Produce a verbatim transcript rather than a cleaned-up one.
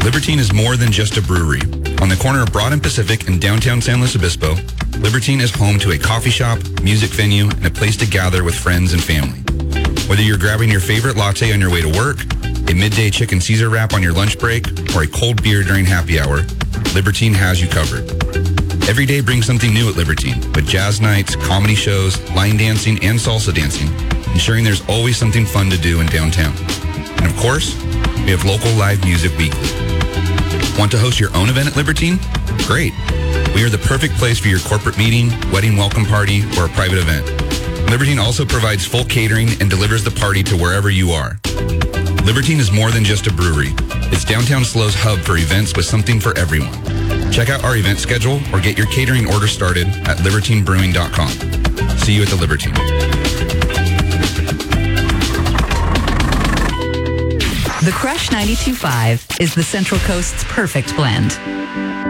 Libertine is more than just a brewery. On the corner of Broad and Pacific in downtown San Luis Obispo, Libertine is home to a coffee shop, music venue, and a place to gather with friends and family. Whether you're grabbing your favorite latte on your way to work, a midday chicken Caesar wrap on your lunch break, or a cold beer during happy hour, Libertine has you covered. Every day brings something new at Libertine, with jazz nights, comedy shows, line dancing, and salsa dancing, ensuring there's always something fun to do in downtown. And of course, we have local live music weekly. Want to host your own event at Libertine? Great. We are the perfect place for your corporate meeting, wedding welcome party, or a private event. Libertine also provides full catering and delivers the party to wherever you are. Libertine is more than just a brewery. It's downtown SLO's hub for events with something for everyone. Check out our event schedule or get your catering order started at libertine brewing dot com. See you at the Libertine. The Crush ninety-two point five is the Central Coast's perfect blend.